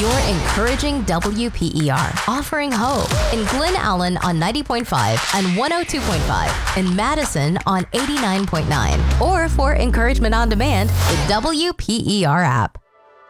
You're encouraging WPER, offering hope in Glen Allen on 90.5 and 102.5, in Madison on 89.9, or for encouragement on demand, the WPER app.